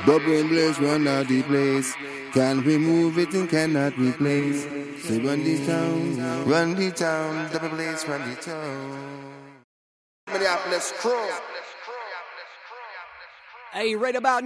Double blaze, run out the place. Can't remove it and cannot replace. Say run the town, double blaze, run the town. Minneapolis crew. Hey, right about